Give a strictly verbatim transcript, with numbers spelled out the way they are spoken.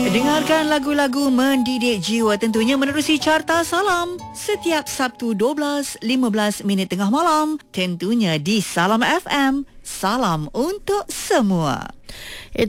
Dengarkan lagu-lagu mendidik jiwa tentunya menerusi Carta Salam setiap Sabtu dua belas lima belas minit tengah malam, tentunya di Salam F M. Salam untuk semua.